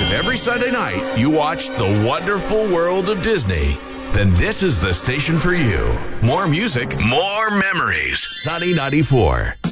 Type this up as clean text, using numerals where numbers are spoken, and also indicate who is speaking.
Speaker 1: If every Sunday night you watch The Wonderful World of Disney, then this is the station for you. More music, more memories. Sunny 94.